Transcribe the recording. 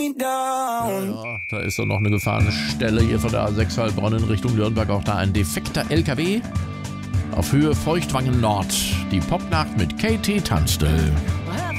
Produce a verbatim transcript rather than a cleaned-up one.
me down. Ja, da ist doch noch eine Gefahrenstelle hier von der A sechs Heilbronn in Richtung Nürnberg. Auch da ein defekter L K W auf Höhe Feuchtwangen Nord. Die Popnacht mit Katie Tunstall.